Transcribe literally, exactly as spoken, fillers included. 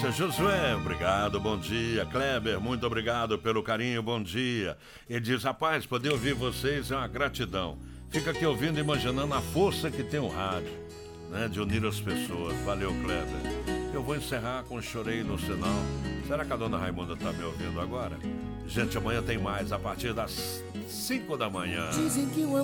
Márcia Josué, obrigado, bom dia. Kleber, muito obrigado pelo carinho, bom dia. Ele diz, rapaz, poder ouvir vocês é uma gratidão. Fica aqui ouvindo e imaginando a força que tem o rádio, né, de unir as pessoas. Valeu, Kleber. Eu vou encerrar com Chorei no Sinal. Será que a dona Raimunda está me ouvindo agora? Gente, amanhã tem mais, a partir das cinco da manhã. Dizem que o